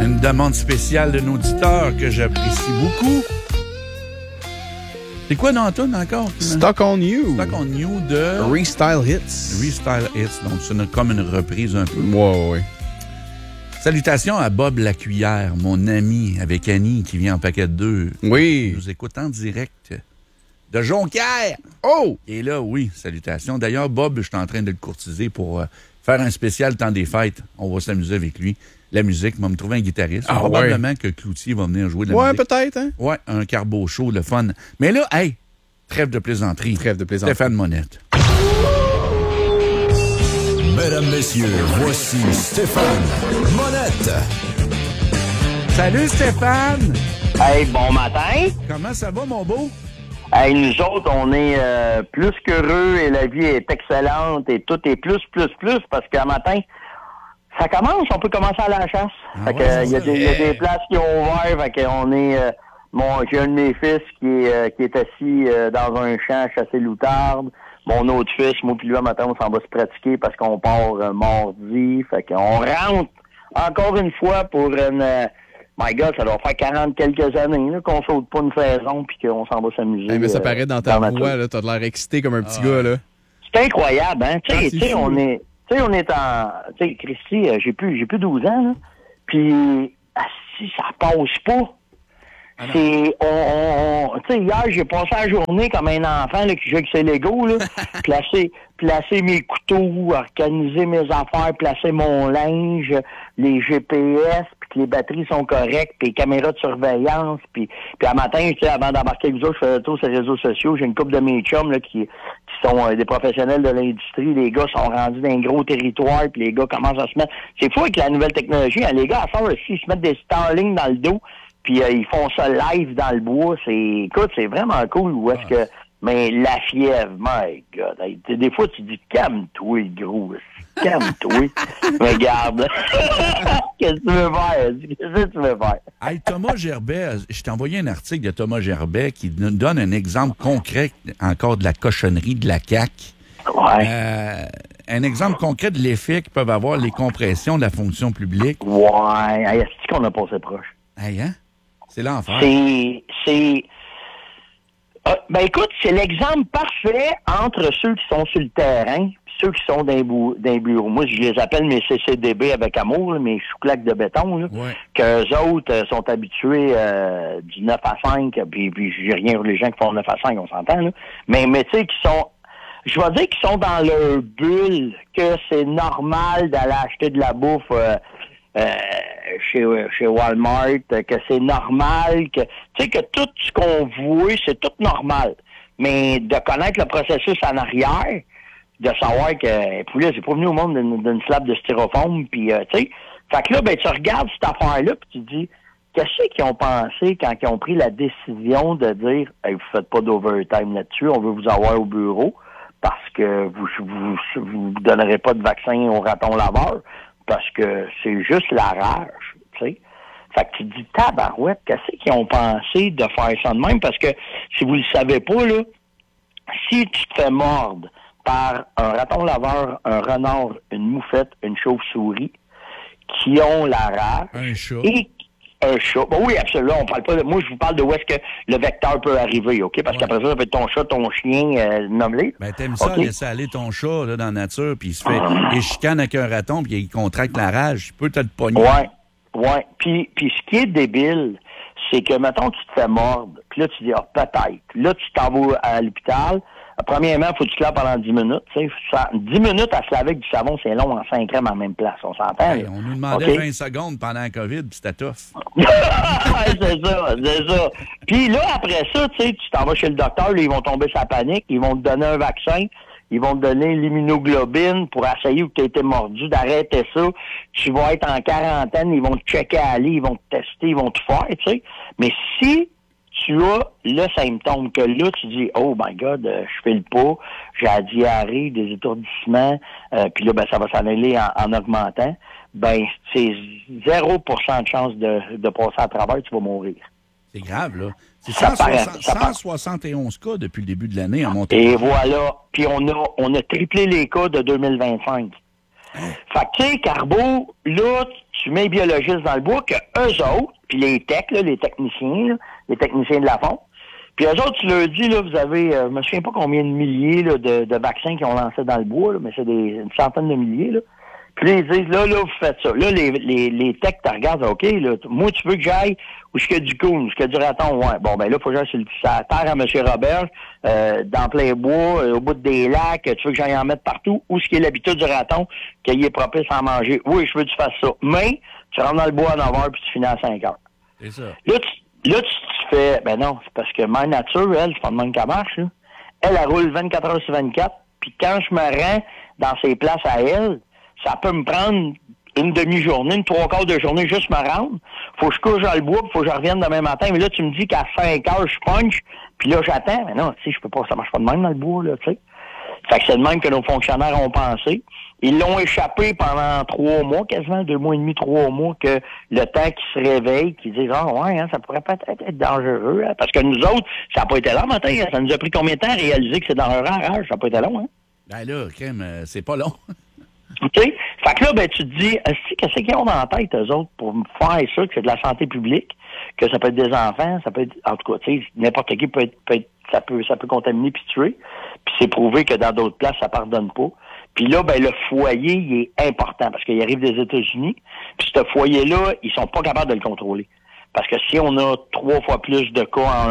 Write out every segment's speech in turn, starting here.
Une demande spéciale d'un auditeur que j'apprécie beaucoup. C'est quoi dans ton encore? Stuck on You. Stuck on You de... Restyle Hits. Restyle Hits. Donc, c'est comme une reprise un peu. Ouais. Salutations à Bob Lacuillère, mon ami avec Annie qui vient en paquet de 2. Oui. Il nous écoute en direct de Jonquière. Oh! Et là, oui, salutations. D'ailleurs, Bob, je suis en train de le courtiser pour faire un spécial temps des fêtes. On va s'amuser avec lui. La musique, va me trouver un guitariste. Probablement que Cloutier va venir jouer de la musique. Ouais, peut-être, hein? Ouais, un carbo show, le fun. Mais là, hey, trêve de plaisanterie. Stéphane Monette. Mesdames, messieurs, voici Stéphane Monette. Salut Stéphane! Hey, bon matin! Comment ça va, mon beau? Hey, nous autres, on est plus qu'heureux et la vie est excellente et tout est plus, parce qu'un matin, ça commence, on peut commencer à la chasse. Fait que, il y a des places qui ont ouvert, fait qu'on est... j'ai un de mes fils qui est assis dans un champ à chasser loutarde. Mon autre fils, moi puis lui, un matin, on s'en va se pratiquer parce qu'on part mardi. Fait qu'on rentre encore une fois pour une... my God, ça doit faire 40 quelques années là, qu'on saute pas une saison puis qu'on s'en va s'amuser. Hey, mais ça paraît dans ta voix, là, t'as l'air excité comme un petit gars, là. C'est incroyable, hein? Tu sais, on est en... Tu sais, Christy, j'ai plus 12 ans, là. Puis, si ça passe pas... C'est, tu sais, hier, j'ai passé la journée comme un enfant, là, qui joue avec ses Legos, là. placer mes couteaux, organiser mes affaires, placer mon linge, les GPS, puis que les batteries sont correctes, puis les caméras de surveillance, puis à matin, tu sais, avant d'embarquer avec vous autres, je fais le tour sur les réseaux sociaux, j'ai une couple de mes chums, là, qui sont des professionnels de l'industrie. Les gars sont rendus dans un gros territoire, puis les gars commencent à se mettre... C'est fou avec la nouvelle technologie, hein, les gars, à faire aussi, ils se mettent des Starlink dans le dos, puis ils font ça live dans le bois. Écoute, c'est vraiment cool. Où est-ce que... Mais la fièvre, my God. Hey, des fois, tu dis, calme-toi, gros. Calme-toi. Regarde. Qu'est-ce que tu veux faire? Hey, Thomas Gerbet, je t'ai envoyé un article de Thomas Gerbet qui nous donne un exemple concret encore de la cochonnerie de la CAQ. Ouais. Un exemple concret de l'effet que peuvent avoir les compressions de la fonction publique. Ouais. Hey, est-ce qu'on a passé proche? Hey, hein? C'est l'enfer. Ben écoute, c'est l'exemple parfait entre ceux qui sont sur le terrain et ceux qui sont dans les bureaux. Moi, je les appelle mes CCDB avec amour, là, mes sous-claques de béton, là, qu'eux autres sont habitués du 9 à 5, puis j'ai rien pour les gens qui font 9 à 5, on s'entend, là. Mais tu sais, qui sont... Je vais dire qu'ils sont dans leur bulle, que c'est normal d'aller acheter de la bouffe... chez Walmart, que c'est normal, que tu sais que tout ce qu'on voit, c'est tout normal. Mais de connaître le processus en arrière, de savoir que poulet, c'est pas venu au monde d'une slab de styrofoam, puis tu sais, fait que là, ben tu regardes cette affaire-là, puis tu te dis, qu'est-ce qu'ils ont pensé quand ils ont pris la décision de dire, hey, vous faites pas d'overtime là-dessus, on veut vous avoir au bureau parce que vous donnerez pas de vaccin aux ratons laveurs. Parce que c'est juste la rage, tu sais. Fait que tu te dis, tabarouette, qu'est-ce qu'ils ont pensé de faire ça de même? Parce que, si vous le savez pas, là, si tu te fais mordre par un raton laveur, un renard, une moufette, une chauve-souris, qui ont la rage... Un chat. Un chat. Ben oui, absolument. On parle pas de... Moi, je vous parle de où est-ce que le vecteur peut arriver, OK? Parce qu'après ça peut être ton chat, ton chien, nomme-les. Ben, t'aimes ça, laisser aller ton chat là, dans la nature, puis il se fait... Il chicane avec un raton, puis il contracte la rage. Il peut te pogner. Ouais. Puis ce qui est débile, c'est que, mettons, tu te fais mordre, puis là, tu dis, peut-être. Là, tu t'en vas à l'hôpital. Premièrement, il faut que tu te laves pendant 10 minutes. 10 minutes à se laver avec du savon, c'est long en 5 crèmes en même place. On s'entend? Hey, on nous demandait 20 secondes pendant la COVID, puis c'était tough. c'est ça. Puis là, après ça, tu t'en vas chez le docteur, là, ils vont tomber sur la panique, ils vont te donner un vaccin, ils vont te donner l'immunoglobine pour essayer où tu as été mordu, d'arrêter ça. Tu vas être en quarantaine, ils vont te checker à aller, ils vont te tester, ils vont te faire, tu sais. Mais si tu as le symptôme que là, tu dis, oh my God, je fais le pas, j'ai la diarrhée, des étourdissements, puis là, ben, ça va s'en aller en augmentant, ben, c'est 0% de chance de passer à travers, tu vas mourir. C'est grave, là. C'est 171 cas depuis le début de l'année en Montréal. Et voilà. Puis on a triplé les cas de 2025. Fait que, tu sais, Carbo, là, tu mets les biologistes dans le bois, que eux autres, puis les techs, là, les techniciens de la fonte, puis eux autres, tu leur dis, là, vous avez, je me souviens pas combien de milliers là, de vaccins qui ont lancé dans le bois, là, mais c'est une centaine de milliers, là. Puis là, ils disent, là, vous faites ça. Là, les techs te regardent, OK, là, moi, tu veux que j'aille où est-ce qu'il y a du cool, où est-ce qu'il y a du raton? Ouais. Bon, ben là, faut que j'aille sur la terre à M. Robert, dans plein bois, au bout des lacs, tu veux que j'aille en mettre partout, où est-ce qu'il y a l'habitat du raton, qu'il est propice à en manger? Oui, je veux que tu fasses ça. Mais, tu rentres dans le bois à 9 heures, puis tu finis à 5 heures. C'est ça. Là, tu fais, ben non, c'est parce que Mère Nature, elle, c'est pas de même qu'elle marche, là. Elle roule 24 heures sur 24, puis quand je me rends dans ses places à elle, ça peut me prendre une demi-journée, une 3/4 de journée, juste me rendre. Faut que je couche dans le bois, faut que je revienne demain matin. Mais là, tu me dis qu'à 5 heures, je punch, puis là, j'attends. Mais non, tu sais, je peux pas, ça marche pas de même dans le bois, là, tu sais. Fait que c'est de même que nos fonctionnaires ont pensé. Ils l'ont échappé pendant 3 mois, quasiment 2 mois et demi, 3 mois, que le temps qu'ils se réveillent, qu'ils disent, ah ouais, hein, ça pourrait peut-être être dangereux, hein. Parce que nous autres, ça n'a pas été long, matin, hein. Ça nous a pris combien de temps à réaliser que c'est dangereux à rage? Ça n'a pas été long, hein. Ben là, Kim, c'est pas long. OK? Fait que là, ben, tu te dis, qu'est-ce qu'ils ont dans la tête, eux autres, pour faire ça, que c'est de la santé publique, que ça peut être des enfants, ça peut être, en tout cas, tu sais, n'importe qui peut être ça peut contaminer puis tuer. Puis c'est prouvé que dans d'autres places, ça pardonne pas. Puis là, ben, le foyer, il est important, parce qu'il arrive des États-Unis. Puis ce foyer-là, ils sont pas capables de le contrôler. Parce que si on a 3 fois plus de cas en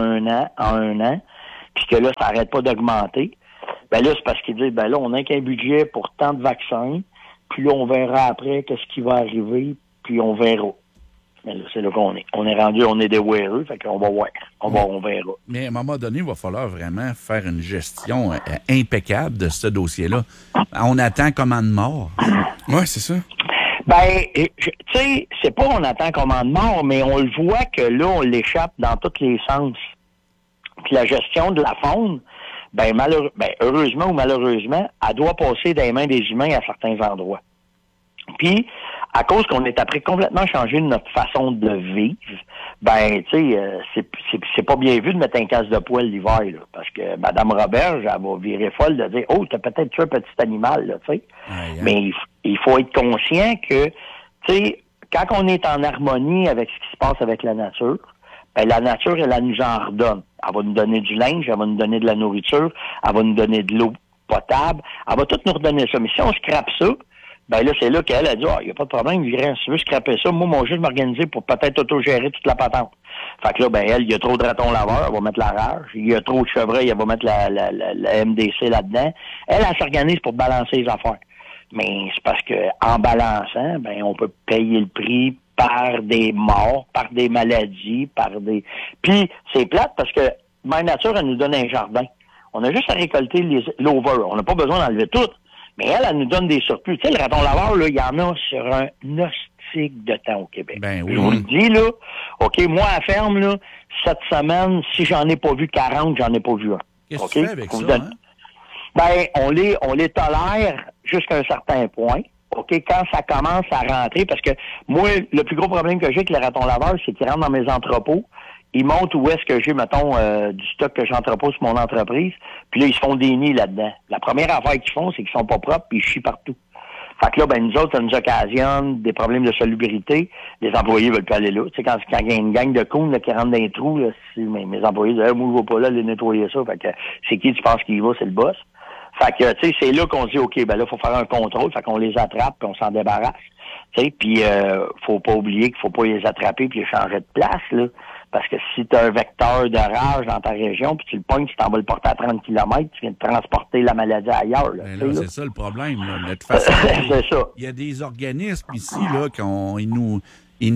un an, puis que là, ça arrête pas d'augmenter, ben là, c'est parce qu'ils disent, ben là, on n'a qu'un budget pour tant de vaccins, puis là, on verra après qu'est-ce qui va arriver, puis on verra. Mais là, c'est là qu'on est. On est rendu, on est déouéreux, fait qu'on va voir. On verra. Mais à un moment donné, il va falloir vraiment faire une gestion impeccable de ce dossier-là. On attend commande mort. Oui, c'est ça. Ben, tu sais, c'est pas on attend commande mort, mais on le voit que là, on l'échappe dans tous les sens. Puis la gestion de la faune, heureusement ou malheureusement, elle doit passer des mains des humains à certains endroits. Puis, à cause qu'on est après complètement changé de notre façon de vivre, ben, tu sais, c'est pas bien vu de mettre un casse de poêle l'hiver, là, parce que Mme Roberge, elle va virer folle de dire, oh, t'as peut-être tué un petit animal, là, tu sais. Mais il faut être conscient que, tu sais, quand on est en harmonie avec ce qui se passe avec la nature, ben, la nature, elle nous en redonne. Elle va nous donner du linge, elle va nous donner de la nourriture, elle va nous donner de l'eau potable, elle va tout nous redonner ça. Mais si on scrape ça, ben là, c'est là qu'elle a dit, il n'y a pas de problème, si tu veux scraper ça, moi, mon jeu, je m'organiser pour peut-être autogérer toute la patente. Fait que là, ben, elle, il y a trop de ratons laveurs, elle va mettre la rage. Il y a trop de chevreuils, elle va mettre la MDC là-dedans. Elle s'organise pour balancer les affaires. Mais c'est parce que, en balançant, ben, on peut payer le prix par des morts, par des maladies, Puis, c'est plate parce que Mère Nature, elle nous donne un jardin. On a juste à récolter l'over. On n'a pas besoin d'enlever tout. Mais elle nous donne des surplus. Tu sais, le raton laveur, là, il y en a sur un hostique de temps au Québec. Ben oui. Je vous le dis, là, OK, moi, à ferme, là, cette semaine, si j'en ai pas vu 40, j'en ai pas vu un. Qu'est-ce que tu fais avec ça, hein? Ben, on les tolère jusqu'à un certain point. OK, quand ça commence à rentrer, parce que moi, le plus gros problème que j'ai avec les ratons laveurs, c'est qu'ils rentrent dans mes entrepôts. Ils montent où est-ce que j'ai, mettons, du stock que j'entrepose sur mon entreprise, puis là, ils se font des nids là-dedans. La première affaire qu'ils font, c'est qu'ils sont pas propres, puis ils chient partout. Fait que là, ben, nous autres, ça nous occasionne des problèmes de salubrité. Les employés veulent plus aller là. Tu sais, quand il y a une gang de cons là, qui rentrent dans les trous, là, mes employés disent, moi, je vais pas là, aller nettoyer ça. Fait que c'est qui tu penses qu'il y va? C'est le boss. Fait que, tu sais, c'est là qu'on dit, OK, ben là, faut faire un contrôle. Fait qu'on les attrape, puis on s'en débarrasse. Tu sais, puis faut pas oublier qu'il faut pas les attraper puis les changer de place, là. Parce que si tu as un vecteur de rage dans ta région, puis tu le pognes, tu t'en vas le porter à 30 km, tu viens de transporter la maladie ailleurs. Là, là, c'est ça le problème. Là. De toute façon, c'est ça. Il y a des organismes ici là ils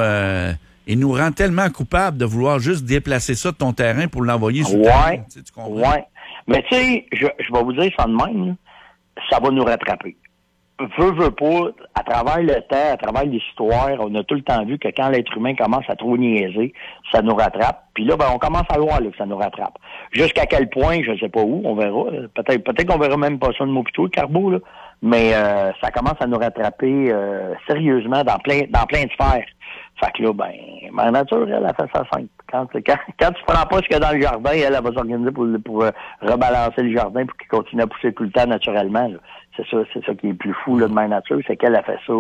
nous rendent tellement coupables de vouloir juste déplacer ça de ton terrain pour l'envoyer sur le terrain. Tu comprends? Ouais. Mais tu sais, je vais vous dire ça de même, là, ça va nous rattraper. Veut pas, à travers le temps, à travers l'histoire, on a tout le temps vu que quand l'être humain commence à trop niaiser, ça nous rattrape. Puis là, ben, on commence à voir là, que ça nous rattrape. Jusqu'à quel point, je sais pas où, on verra. Peut-être qu'on verra même pas ça de mot plutôt, le carbo, là. Mais ça commence à nous rattraper sérieusement dans plein de sphères. Fait que là, ben, Mère Nature, elle a fait ça simple. Quand tu prends pas ce qu'il y a dans le jardin, elle va s'organiser pour rebalancer le jardin pour qu'il continue à pousser tout le temps naturellement. Là. C'est ça qui est plus fou là, de Mère Nature, c'est qu'elle a fait ça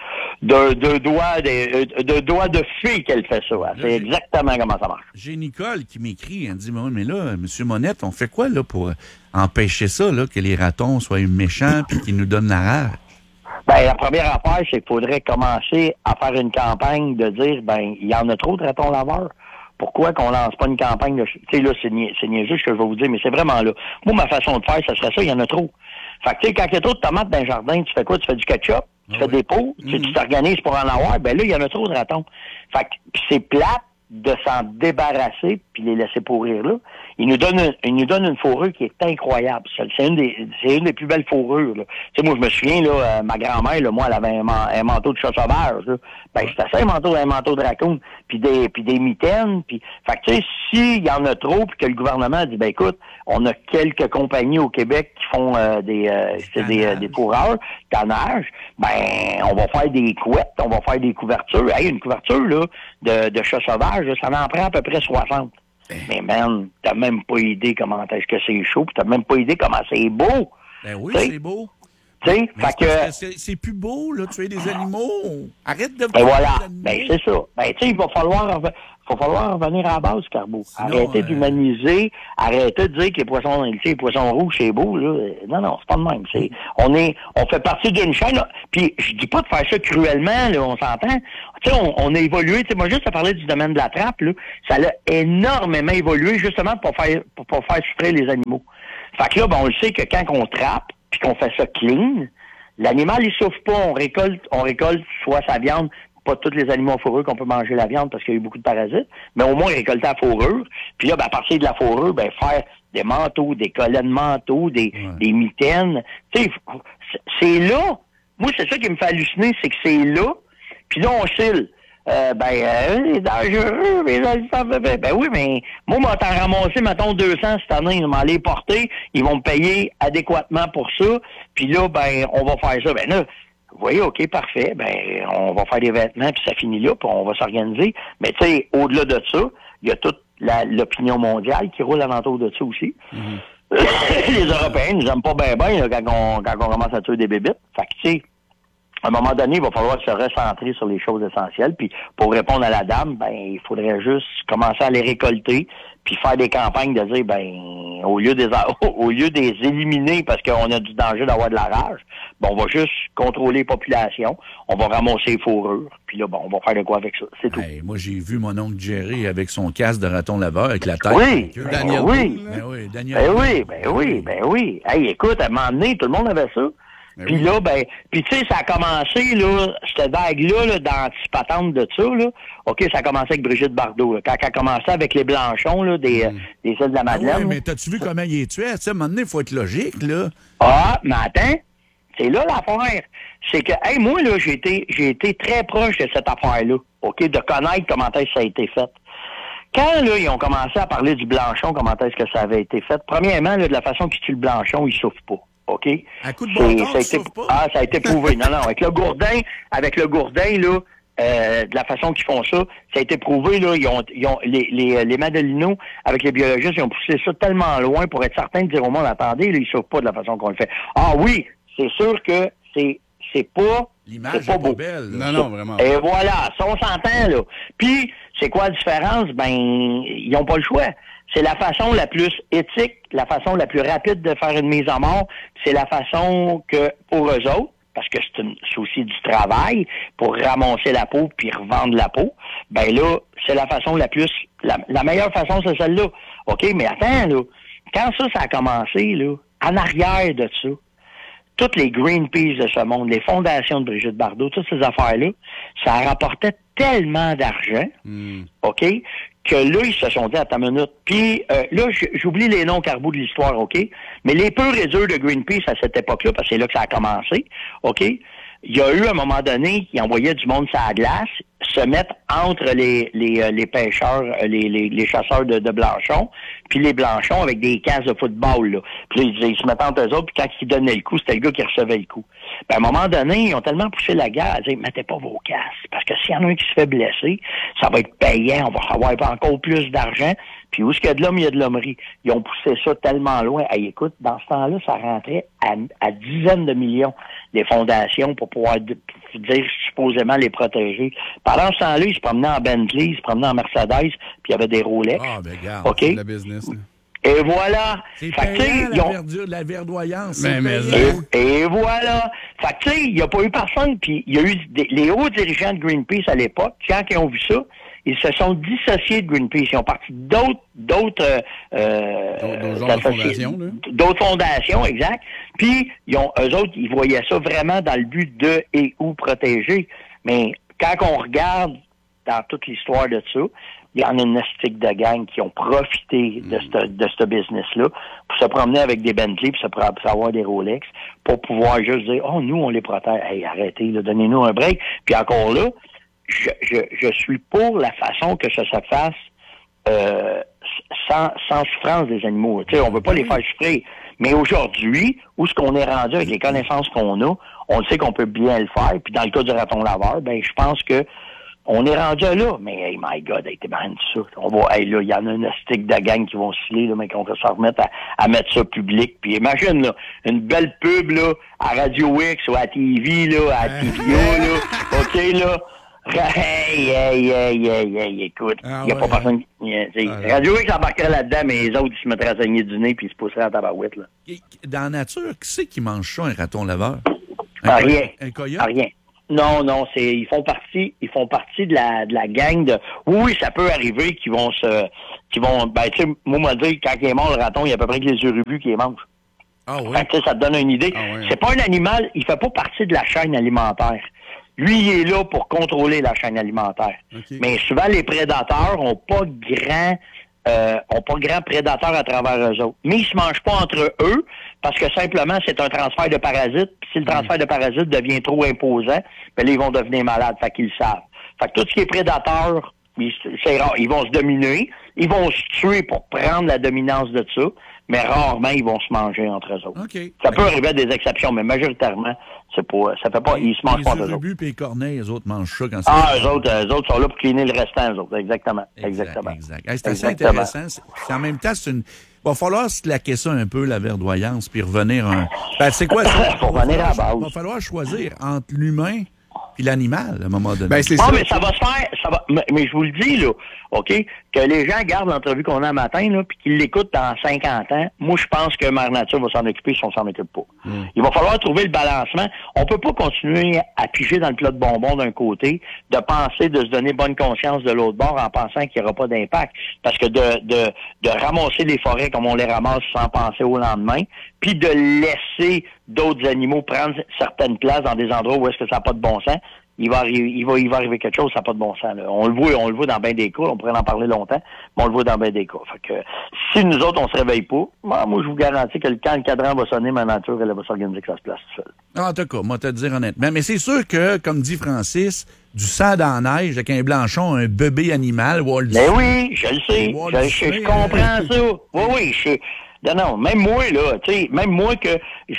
de doigts de fée qu'elle fait ça. Hein. C'est exactement comment ça marche. J'ai Nicole qui m'écrit, elle dit, mais là, M. Monette, on fait quoi là pour empêcher ça, là, que les ratons soient méchants puis qu'ils nous donnent la rage? Ben, la première affaire, c'est qu'il faudrait commencer à faire une campagne de dire, il y en a trop de ratons laveurs. Pourquoi qu'on lance pas une campagne de... Tu sais, là, c'est niaiseux ce que je vais vous dire, mais c'est vraiment là. Moi, ma façon de faire, ça serait ça, il y en a trop. Fait que, tu sais, quand il y a trop de tomates dans le jardin, tu fais quoi? Tu fais du ketchup, tu fais des pots, tu t'organises pour en avoir. Ben là, il y en a trop de ratons. Fait que c'est plate de s'en débarrasser puis les laisser pourrir là. Il nous donne une fourrure qui est incroyable. C'est une des plus belles fourrures. Tu sais, moi, je me souviens, là, ma grand-mère, là, moi, elle avait un manteau de chat sauvage. Là. Ben, c'était ça, un manteau de raccoon, puis des mitaines. Puis, fait que, tu sais, s'il y en a trop, puis que le gouvernement dit, écoute, on a quelques compagnies au Québec qui font des fourreurs, canage, on va faire des couettes, on va faire des couvertures. Hey, une couverture, là, de chat sauvage, là, ça en prend à peu près 60. Mais man, t'as même pas idée comment est-ce que c'est chaud, pis t'as même pas idée comment c'est beau. Ben oui, c'est beau. Tu sais, fait que... C'est plus beau, là, tuer des animaux. Arrête de... Ben voilà, c'est ça. Ben, tu sais, il va falloir revenir à la base, Carbo. Arrêtez d'humaniser, arrêtez de dire que les poissons rouges, c'est beau, là. Non, c'est pas de même. On fait partie d'une chaîne, là. Puis, je dis pas de faire ça cruellement, là, on s'entend. Tu sais, on a évolué, tu sais, moi, juste à parler du domaine de la trappe, là, ça a énormément évolué, justement, pour faire souffrir les animaux. Fait que là, on le sait que quand on trappe, puis qu'on fait ça clean, l'animal, il souffre pas, on récolte soit sa viande, pas tous les animaux fourreux qu'on peut manger la viande parce qu'il y a eu beaucoup de parasites, mais au moins récolter la fourrure, puis là, à partir de la fourrure, faire des manteaux, des collets de manteaux, des mitaines, tu sais, c'est là, moi, c'est ça qui me fait halluciner, c'est que c'est là, puis là, on oscille. C'est dangereux, mais oui, mais moi, m'en t'en ramasser, mettons, 200 cette année, ils m'en les porter, ils vont me payer adéquatement pour ça, puis là, on va faire ça. Ben là, vous voyez, OK, parfait, on va faire des vêtements, puis ça finit là, puis on va s'organiser. Mais tu sais, au-delà de ça, il y a toute l'opinion mondiale qui roule alentour de ça aussi. Les Européens, ils aiment pas bien quand on commence à tuer des bébites. Fait que, tu sais, à un moment donné, il va falloir se recentrer sur les choses essentielles. Puis pour répondre à la dame, il faudrait juste commencer à les récolter, puis faire des campagnes de dire, au lieu des éliminer parce qu'on a du danger d'avoir de la rage, on va juste contrôler les populations, on va ramasser les fourrures, puis là, on va faire de quoi avec ça. C'est tout. Moi, j'ai vu mon oncle Jerry avec son casque de raton laveur avec la tête. Oui, Daniel. Oui. Hey, écoute, à un moment donné, tout le monde avait ça. Puis là, puis tu sais, ça a commencé, là, cette vague-là, d'antipatente de ça, là. OK, ça a commencé avec Brigitte Bardot, là. Quand elle a commencé avec les Blanchons, là, des îles de la Madeleine. Oui, mais t'as-tu vu comment il est tué? Tu sais, à un moment donné, il faut être logique, là. Ah, mais attends, c'est là l'affaire. C'est que, moi, là, j'ai été très proche de cette affaire-là, OK, de connaître comment est-ce que ça a été fait. Quand, là, ils ont commencé à parler du Blanchon, comment est-ce que ça avait été fait, premièrement, là, de la façon qu'ils tuent le Blanchon, il souffre pas. OK? À coup de bâton, ça a été prouvé. Non, avec le gourdin, là, de la façon qu'ils font ça, ça a été prouvé, là, ils ont les Madelinos, avec les biologistes, ils ont poussé ça tellement loin pour être certains de dire au monde, attendez, là, ils sauvent pas de la façon qu'on le fait. Ah oui, c'est sûr que c'est pas... L'image est pas belle. Non, vraiment. Et voilà, ça, on s'entend, là. Puis, c'est quoi la différence? Ils n'ont pas le choix. C'est la façon la plus éthique, la façon la plus rapide de faire une mise à mort. C'est la façon que, pour eux autres, parce que c'est aussi du travail, pour ramasser la peau puis revendre la peau, là, c'est la façon la plus... La meilleure façon, c'est celle-là. OK, mais attends, là. Quand ça a commencé, là, en arrière de ça, toutes les Greenpeace de ce monde, les fondations de Brigitte Bardot, toutes ces affaires-là, ça rapportait tellement d'argent, OK, que là, ils se sont dit, à ta minute. Puis là, j'oublie les noms carbo de l'histoire, OK, mais les purs et durs de Greenpeace à cette époque-là, parce que c'est là que ça a commencé, OK, il y a eu, à un moment donné, qui envoyait du monde sur la glace, se mettre entre les pêcheurs, les chasseurs de Blanchon, puis les Blanchons avec des cases de football, là. Puis là, ils se mettaient entre eux autres, puis quand ils donnaient le coup, c'était le gars qui recevait le coup. Ben, à un moment donné, ils ont tellement poussé la guerre à dire, mettez pas vos casques, parce que s'il y en a un qui se fait blesser, ça va être payant, on va avoir encore plus d'argent. Puis où est-ce qu'il y a de l'homme, il y a de l'hommerie. Ils ont poussé ça tellement loin. Hey, écoute, dans ce temps-là, ça rentrait à dizaines de millions des fondations pour pouvoir dire supposément les protéger. Pendant ce temps-là, ils se promenaient en Bentley, ils se promenaient en Mercedes, puis il y avait des Rolex. Ah, ben regarde, OK? C'est la business, là. Et voilà. C'est fait payant, la verdoyance. Et voilà. Fait que, tu sais, il n'y a pas eu personne, puis il y a eu les hauts dirigeants de Greenpeace à l'époque, quand ils ont vu ça, ils se sont dissociés de Greenpeace. Ils ont parti d'autres fondations, là. D'autres fondations, exact. Puis, eux autres, ils voyaient ça vraiment dans le but de et ou protéger. Mais quand on regarde dans toute l'histoire de ça, il y en a une estique de gang qui ont profité de ce business-là pour se promener avec des Bentley puis pour avoir des Rolex pour pouvoir juste dire, oh, nous, on les protège. Hey, arrêtez, là, donnez-nous un break. Puis encore là, je suis pour la façon que ça se fasse sans souffrance des animaux. Tu sais, on veut pas les faire souffrir. Mais aujourd'hui, où est-ce qu'on est rendu avec les connaissances qu'on a, on sait qu'on peut bien le faire. Puis dans le cas du raton laveur, ben je pense que on est rendu là, mais hey, my God, t'es man ça. On va, hey, là, il y en a une stick de gang qui vont filer, là, mais qu'on va se remettre à mettre ça public. Puis imagine, là, une belle pub, là, à Radio X ou à TV, là, à TVO, là, OK, là. Hey, écoute, il n'y a pas personne qui... Radio X embarquerait là-dedans, mais les autres, ils se mettraient à saigner du nez puis ils se pousseraient à tabarouette, là. Dans la nature, qui c'est qui mange ça, un raton laveur? Rien. Un coyote? Rien. Non, ils font partie de la gang de. Oui, ça peut arriver qu'ils vont ben tu sais, moi me dire quand il est mort le raton, il y a à peu près que les urubus qui les mangent. Ah oui. Fait que, ça te donne une idée. Ah, ouais. C'est pas un animal, il fait pas partie de la chaîne alimentaire. Lui, il est là pour contrôler la chaîne alimentaire. Okay. Mais souvent les prédateurs ont pas grand prédateur à travers eux autres. Mais ils se mangent pas entre eux parce que simplement c'est un transfert de parasites. Puis si le transfert de parasites devient trop imposant, ben là, ils vont devenir malades. Fait qu'ils le savent. Fait que tout ce qui est prédateur, c'est rare. Ils vont se dominer. Ils vont se tuer pour prendre la dominance de ça. Mais rarement, ils vont se manger entre eux autres. Okay. Ça peut arriver à des exceptions, mais majoritairement, ça fait pas, ils se mangent pas entre eux autres. Les urubus et les corneilles, eux autres mangent ça quand c'est... Ah, eux autres sont là pour cleaner le restant, eux autres. Exactement. Exact. Hey, c'est assez intéressant. En même temps, il va falloir se laquer ça un peu, la verdoyance, puis revenir Ben, c'est quoi ça? Pour revenir à la base. Il va falloir choisir entre l'humain puis l'animal, à un moment donné. Ben, c'est ça. ça. Mais ça va se faire, mais je vous le dis, là, OK, que les gens gardent l'entrevue qu'on a un matin, là, puis qu'ils l'écoutent dans 50 ans, moi, je pense que Mère Nature va s'en occuper si on s'en occupe pas. Il va falloir trouver le balancement. On peut pas continuer à piger dans le plat de bonbons d'un côté, de penser, de se donner bonne conscience de l'autre bord en pensant qu'il n'y aura pas d'impact. Parce que de ramasser les forêts comme on les ramasse sans penser au lendemain, puis de laisser d'autres animaux prendre certaines places dans des endroits où est-ce que ça n'a pas de bon sens, il va arriver quelque chose, ça n'a pas de bon sens. Là. On le voit dans bien des cas, on pourrait en parler longtemps, mais on le voit dans bien des cas. Fait que si nous autres, on se réveille pas, moi je vous garantis que quand le cadran va sonner, ma nature, elle va s'organiser que ça se place tout seul. En tout cas, moi te dire honnêtement. Mais c'est sûr que, comme dit Francis, du sang dans la neige avec un blanchon, un bébé animal, Walt Disney. Mais oui, je le sais. Je comprends ça. Oui, Non, même moi, là, tu sais, même moi que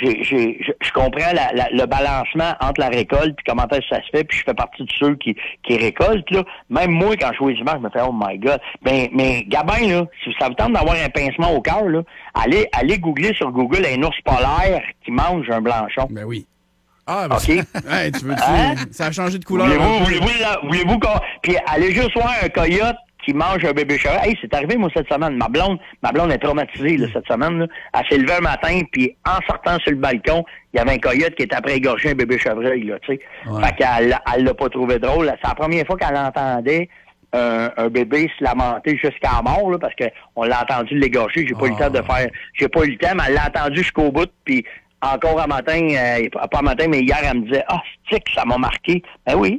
je comprends le balancement entre la récolte puis comment est-ce que ça se fait, puis je fais partie de ceux qui récoltent, là. Même moi, quand je vois les images, je me fais, oh my God. Mais Gabin, là, si ça vous tente d'avoir un pincement au cœur, là, allez googler sur Google un ours polaire qui mange un blanchon. Ben oui. Ah, ben OK? Hey, tu veux ça a changé de couleur. Voulez-vous puis allez juste voir un coyote qui mange un bébé chevreuil. Hey, c'est arrivé, moi, cette semaine. Ma blonde est traumatisée, là, cette semaine, là. Elle s'est levée un matin, puis en sortant sur le balcon, il y avait un coyote qui était après égorger un bébé chevreuil, là, tu sais. Ouais. Fait qu'elle l'a pas trouvé drôle. C'est la première fois qu'elle entendait un bébé se lamenter jusqu'à la mort, là, parce que on l'a entendu l'égorger. J'ai pas eu le temps, mais elle l'a entendu jusqu'au bout, puis encore un matin, pas un matin, mais hier, elle me disait, c'est que ça m'a marqué. Ben oui,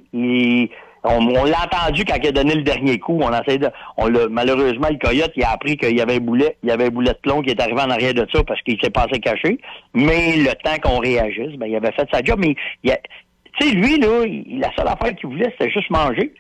on l'a entendu quand il a donné le dernier coup. Malheureusement, le coyote, il a appris qu'il y avait un boulet de plomb qui est arrivé en arrière de ça parce qu'il s'est passé caché. Mais le temps qu'on réagisse, ben, il avait fait sa job. Mais, tu sais, lui, là, la seule affaire qu'il voulait, c'était juste manger.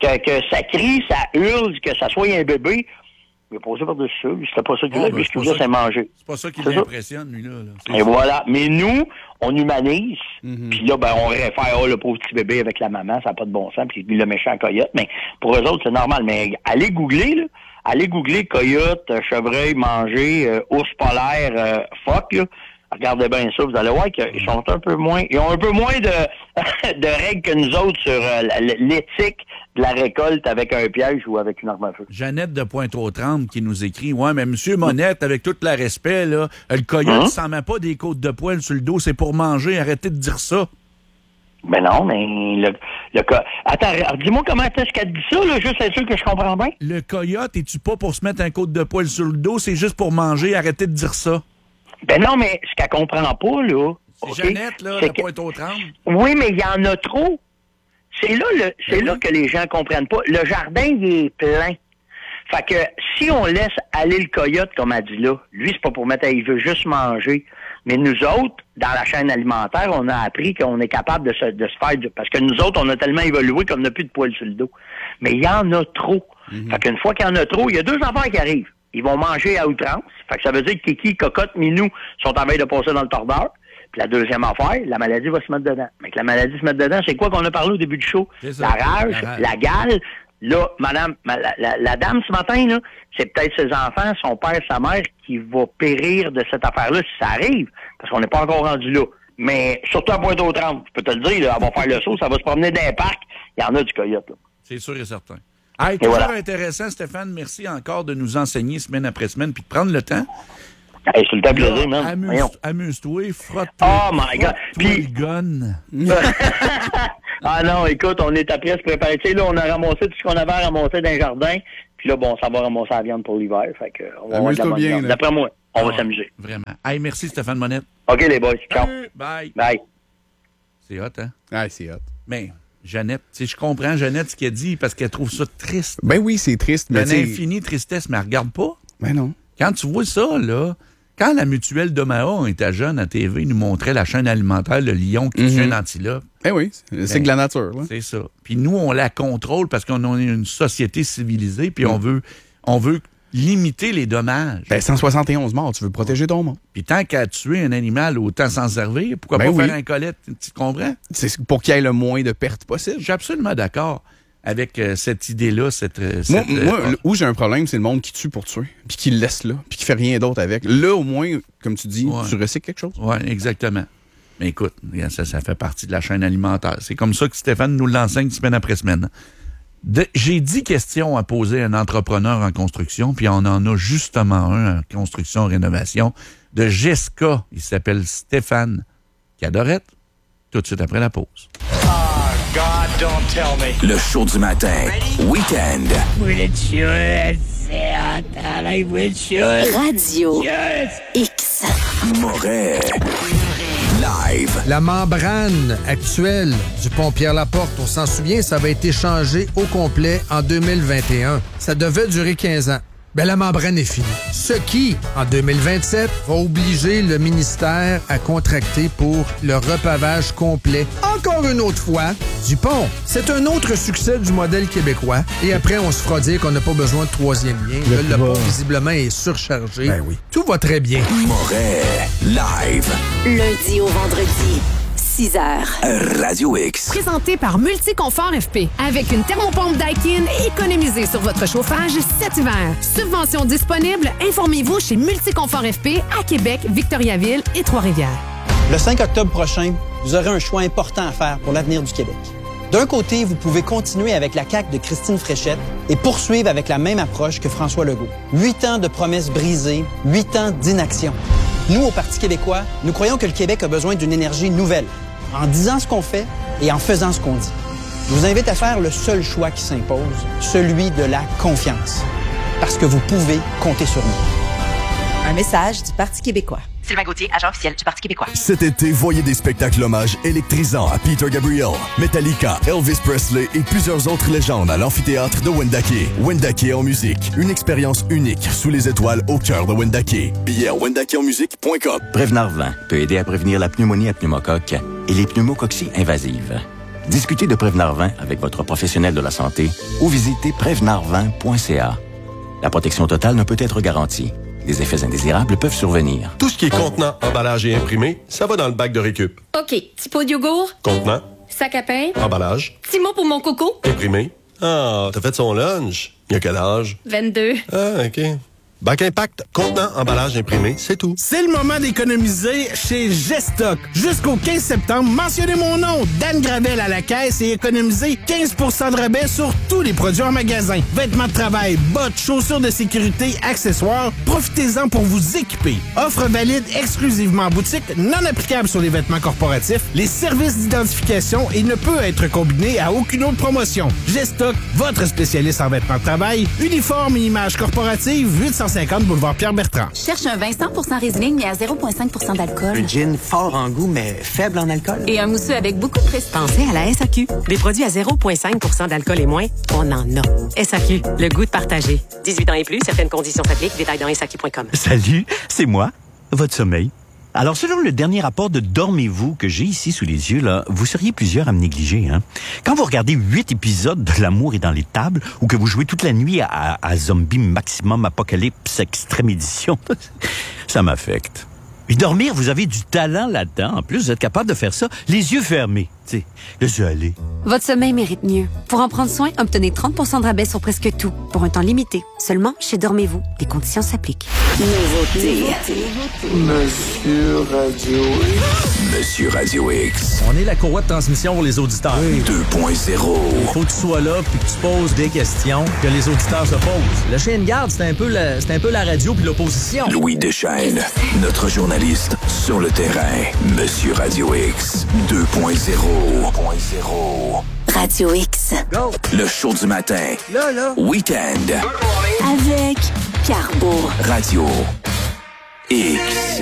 que ça crie, ça hurle, que ça soit un bébé. Il a passé par-dessus ça. C'était pas ça qu'il voulait. Lui, ce qu'il voulait, c'est manger. C'est pas ça qui l'impressionne, lui, là. Et voilà. Mais nous, on humanise. Puis là, on réfère, le pauvre petit bébé avec la maman, ça n'a pas de bon sens. Puis le méchant coyote. Mais pour eux autres, c'est normal. Mais allez googler, là. Allez googler coyote, chevreuil, manger, ours polaire, phoque, là. Regardez bien ça, vous allez voir qu'ils sont un peu moins, ils ont un peu moins de règles que nous autres sur l'éthique de la récolte avec un piège ou avec une arme à feu. Jeannette de Pointe-aux-Trembles qui nous écrit, ouais, mais monsieur Monette, avec tout le respect, là, le coyote, s'en met pas des côtes de poêle sur le dos, c'est pour manger, arrêtez de dire ça. Ben non, mais attends, dis-moi comment est-ce qu'elle dit ça, là, juste être sûr que je comprends bien. Le coyote, es-tu pas pour se mettre un côte de poêle sur le dos, c'est juste pour manger, arrêtez de dire ça. Ben non, mais ce qu'elle comprend pas, là... C'est Jeannette, là, de Pointe-aux-Trembles. Oui, mais il y en a trop. C'est là que les gens comprennent pas. Le jardin, il est plein. Fait que si on laisse aller le coyote, comme elle dit là, lui, c'est pas pour mettre... Il veut juste manger. Mais nous autres, dans la chaîne alimentaire, on a appris qu'on est capable de se faire... Parce que nous autres, on a tellement évolué qu'on n'a plus de poils sur le dos. Mais il y en a trop. Fait qu'une fois qu'il y en a trop, il y a deux affaires qui arrivent. Ils vont manger à outrance. Fait que ça veut dire que Kiki, Cocotte, Minou sont en veille de passer dans le tordeur. Puis la deuxième affaire, la maladie va se mettre dedans. Mais que la maladie se mette dedans, c'est quoi qu'on a parlé au début du show? La rage, la gale. Là, madame, la dame ce matin, là, c'est peut-être ses enfants, son père, sa mère, qui va périr de cette affaire-là si ça arrive. Parce qu'on n'est pas encore rendu là. Mais surtout à Pointe-aux-Trembles, je peux te le dire, là, elle va faire le saut, ça va se promener dans les parcs. Il y en a du coyote, là. C'est sûr et certain. Hey, toujours intéressant, Stéphane. Merci encore de nous enseigner semaine après semaine puis de prendre le temps. Hey, c'est le temps plaisir, même. Amuse-toi, frotte-toi. Oh my God. Puis le gun. Ah non, écoute, on est après se préparer. Tu sais, là, on a ramassé tout ce qu'on avait à ramasser dans le jardin. Puis là, bon, ça va ramasser la viande pour l'hiver. Fait que, on va avoir de la bonne viande. D'après moi, on va s'amuser. Vraiment. Hey, merci Stéphane Monette. OK, les boys. Ciao. Bye. Bye. C'est hot, hein? Ah, c'est hot. Mais... Jeannette, tu sais, je comprends Jeannette ce qu'elle dit parce qu'elle trouve ça triste. Ben oui, c'est triste. Mais une infinie tristesse, mais elle regarde pas. Ben non. Quand tu vois ça, là, quand la mutuelle d'Omaha était jeune à TV, ils nous montrait la chaîne alimentaire, le lion qui tue un antilope. Ben oui, c'est de la nature. Là. C'est ça. Puis nous, on la contrôle parce qu'on est une société civilisée, puis on veut limiter les dommages. Ben 171 morts, tu veux protéger ton monde. Puis tant qu'à tuer un animal, autant s'en servir. Pourquoi pas faire un collet, tu comprends? C'est pour qu'il y ait le moins de pertes possible. Je suis absolument d'accord avec cette idée-là. Moi, où j'ai un problème, c'est le monde qui tue pour tuer, puis qui le laisse là, puis qui fait rien d'autre avec. Là, au moins, comme tu dis, tu recycles quelque chose. Oui, exactement. Mais écoute, ça fait partie de la chaîne alimentaire. C'est comme ça que Stéphane nous l'enseigne semaine après semaine. J'ai 10 questions à poser à un entrepreneur en construction, puis on en a justement un en construction-rénovation de Jessica. Il s'appelle Stéphane Cadorette. Tout de suite après la pause. Oh, God, don't tell me. Le show du matin. Week-end. Radio X. Moret. Live. La membrane actuelle du pont Pierre-Laporte, on s'en souvient, ça avait été changé au complet en 2021. Ça devait durer 15 ans. Ben, la membrane est finie. Ce qui, en 2027, va obliger le ministère à contracter pour le repavage complet, encore une autre fois, du pont. C'est un autre succès du modèle québécois. Et après, on se fera dire qu'on n'a pas besoin de troisième lien. Le pont, visiblement, est surchargé. Ben oui. Tout va très bien. Moret. Live. Lundi au vendredi. 6h. Radio X. Présenté par Multiconfort FP. Avec une thermopompe Daikin, économisez sur votre chauffage cet hiver. Subvention disponible. Informez-vous chez Multiconfort FP à Québec, Victoriaville et Trois-Rivières. Le 5 octobre prochain, vous aurez un choix important à faire pour l'avenir du Québec. D'un côté, vous pouvez continuer avec la CAQ de Christine Fréchette et poursuivre avec la même approche que François Legault. 8 ans de promesses brisées, 8 ans d'inaction. Nous, au Parti québécois, nous croyons que le Québec a besoin d'une énergie nouvelle, en disant ce qu'on fait et en faisant ce qu'on dit. Je vous invite à faire le seul choix qui s'impose, celui de la confiance. Parce que vous pouvez compter sur nous. Un message du Parti québécois. Sylvain Gauthier, agent officiel du Parti québécois. Cet été, voyez des spectacles hommages électrisants à Peter Gabriel, Metallica, Elvis Presley et plusieurs autres légendes à l'amphithéâtre de Wendake. Wendake en musique, une expérience unique sous les étoiles au cœur de Wendake. Billets à wendakeonmusique.com. Prévenard 20 peut aider à prévenir la pneumonie à pneumocoque et les pneumococcies invasives. Discutez de Prévenard 20 avec votre professionnel de la santé ou visitez prévenard20.ca. La protection totale ne peut être garantie. Des effets indésirables peuvent survenir. Tout ce qui est contenant, emballage et imprimé, ça va dans le bac de récup. OK. Petit pot de yogourt. Contenant. Sac à pain. Emballage. Petit mot pour mon coco. Imprimé. Ah, t'as fait son lunch. Il y a quel âge? 22. Ah, OK. Bac Impact, contenant, emballage imprimé, c'est tout. C'est le moment d'économiser chez Gestock. Jusqu'au 15 septembre, mentionnez mon nom, Dan Gravel à la caisse et économisez 15% de rabais sur tous les produits en magasin. Vêtements de travail, bottes, chaussures de sécurité, accessoires, profitez-en pour vous équiper. Offre valide exclusivement en boutique, non applicable sur les vêtements corporatifs, les services d'identification et ne peut être combiné à aucune autre promotion. Gestock, votre spécialiste en vêtements de travail, uniforme et images corporatives, 850 boulevard Pierre-Bertrand. Cherche un vin 100% Riesling mais à 0,5% d'alcool. Un gin fort en goût mais faible en alcool. Et un mousseux avec beaucoup de prestige. Pensez à la SAQ. Des produits à 0,5% d'alcool et moins, on en a. SAQ, le goût de partager. 18 ans et plus, certaines conditions s'appliquent. Détails dans SAQ.com. Salut, c'est moi, votre sommeil. Alors, selon le dernier rapport de Dormez-vous que j'ai ici sous les yeux, là, vous seriez plusieurs à me négliger, hein. Quand vous regardez 8 épisodes de L'amour est dans les tables ou que vous jouez toute la nuit à Zombie Maximum Apocalypse Extrême Édition, ça m'affecte. Et dormir, vous avez du talent là-dedans. En plus, vous êtes capable de faire ça les yeux fermés. Tu sais, laissez aller. Votre sommeil mérite mieux. Pour en prendre soin, obtenez 30% de rabais sur presque tout, pour un temps limité. Seulement chez Dormez-vous. Les conditions s'appliquent. Nouveauté. Monsieur Radio X. Monsieur Radio X. On est la courroie de transmission pour les auditeurs. 2.0. Faut que tu sois là puis que tu poses des questions que les auditeurs se posent. Le chien de garde, c'est un peu la radio puis l'opposition. Louis Deschênes, notre journaliste sur le terrain. Monsieur Radio X 2.0. Radio X. Go. Le show du matin. Là. Week-end. Avec Pierre Beau. Radio X.